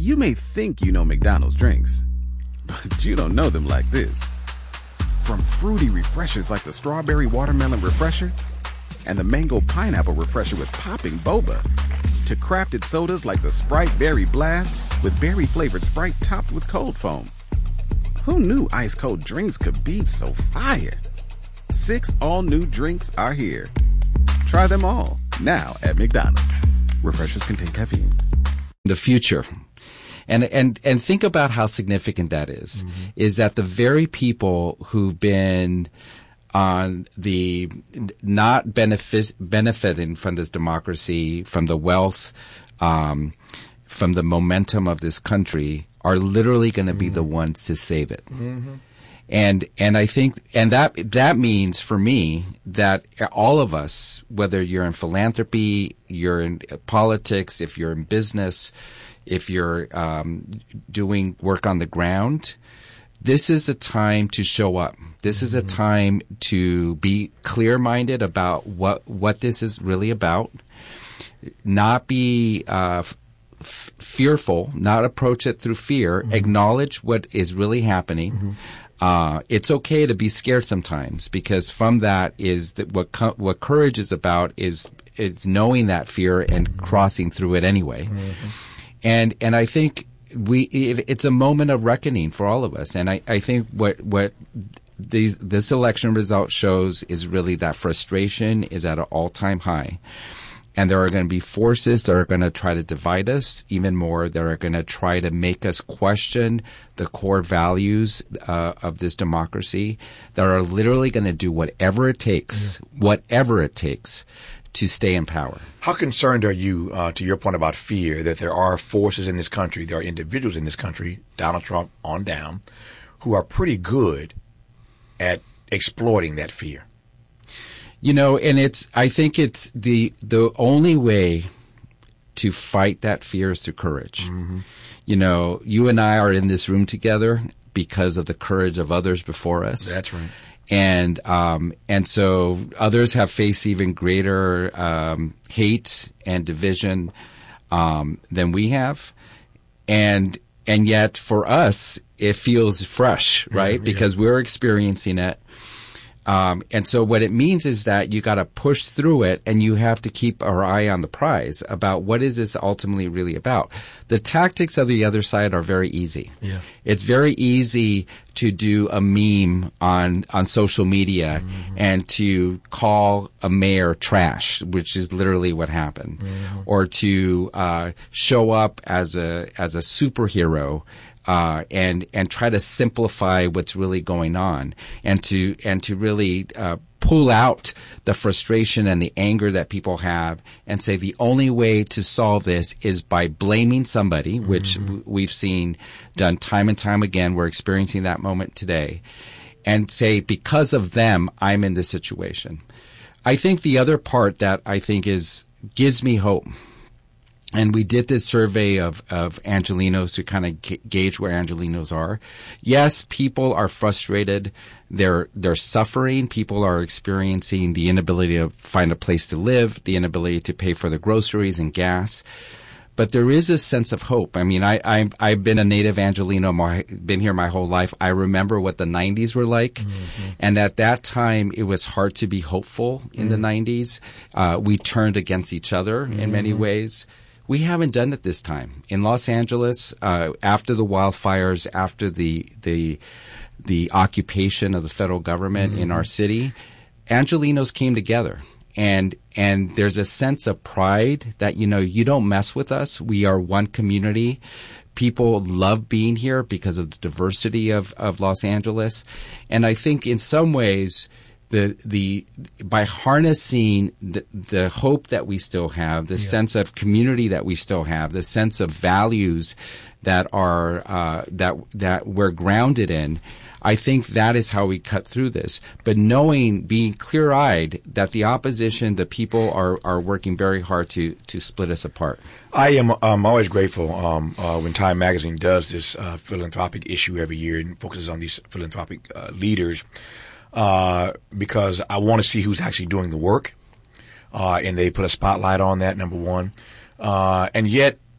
You may think you know McDonald's drinks, but you don't know them like this. From fruity refreshers like the Strawberry Watermelon Refresher and the Mango Pineapple Refresher with popping boba, to crafted sodas like the Sprite Berry Blast with berry-flavored Sprite topped with cold foam. Who knew ice-cold drinks could be so fire? 6 all-new drinks are here. Try them all, now at McDonald's. Refreshers contain caffeine. The future. And think about how significant that is. Mm-hmm. Is that the very people who've been on the not benefiting from this democracy, from the wealth, from the momentum of this country, are literally going to be the ones to save it. Mm-hmm. And I think, and that means for me that all of us, whether you're in philanthropy, you're in politics, if you're in business, if you're doing work on the ground, this is a time to show up. This is a time to be clear-minded about what this is really about, not be fearful, not approach it through fear, acknowledge what is really happening. It's okay to be scared sometimes, because from that is that what courage is about is knowing that fear and crossing through it anyway. And I think it's a moment of reckoning for all of us. And I think what this election result shows is really that frustration is at an all-time high. And there are going to be forces that are going to try to divide us even more, that are going to try to make us question the core values of this democracy, that are literally going to do whatever it takes to stay in power. How concerned are you, to your point about fear, that there are forces in this country, there are individuals in this country, Donald Trump on down, who are pretty good at exploiting that fear? You know, and I think it's the only way to fight that fear is through courage. Mm-hmm. You know, you and I are in this room together because of the courage of others before us. That's right. And so others have faced even greater hate and division than we have. And yet for us, it feels fresh, right? Yeah. Because we're experiencing it. And so what it means is that you got to push through it, and you have to keep our eye on the prize about what is this ultimately really about. The tactics of the other side are very easy. Yeah. It's very easy to do a meme on social media and to call a mayor trash, which is literally what happened, or to show up as a superhero. And try to simplify what's really going on, and to really pull out the frustration and the anger that people have, and say the only way to solve this is by blaming somebody, which we've seen done time and time again. We're experiencing that moment today, and say because of them, I'm in this situation. I think the other part that I think gives me hope. And we did this survey of Angelenos to kind of gauge where Angelenos are. Yes, people are frustrated. They're suffering. People are experiencing the inability to find a place to live, the inability to pay for the groceries and gas. But there is a sense of hope. I mean, I've been a native Angeleno, been here my whole life. I remember what the 90s were like. And at that time, it was hard to be hopeful in the 90s. We turned against each other in many ways. We haven't done it this time. In Los Angeles, after the wildfires, after the occupation of the federal government in our city, Angelenos came together. And there's a sense of pride that, you know, you don't mess with us. We are one community. People love being here because of the diversity of Los Angeles. And I think in some ways, by harnessing the hope that we still have, the sense of community that we still have, the sense of values that are that we're grounded in, I think that is how we cut through this. But being clear-eyed that the opposition, the people are working very hard to split us apart. I am always grateful when Time Magazine does this philanthropic issue every year and focuses on these philanthropic leaders. Because I want to see who's actually doing the work. And they put a spotlight on that, number one. And yet